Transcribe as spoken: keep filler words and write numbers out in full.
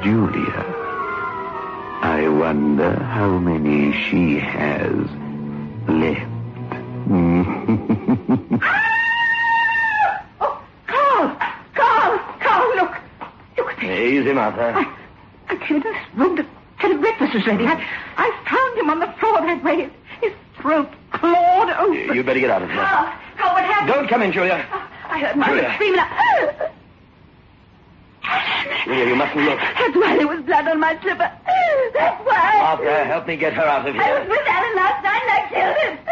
Julia. I wonder how many she has left. Oh, Carl! Carl! Carl, look! Look at this. Easy, Martha. I, I came into this room to tell him breakfast was ready. I, I found him on the floor that way. His, his throat clawed open. You'd better get out of here. Carl! Carl, what happened? Don't come in, Julia. Oh, I heard Martha Julia. screaming out. Julia, you mustn't look. That's why there was blood on my slipper. That's why. Martha, help me get her out of I was here. with Alan last night and I killed him.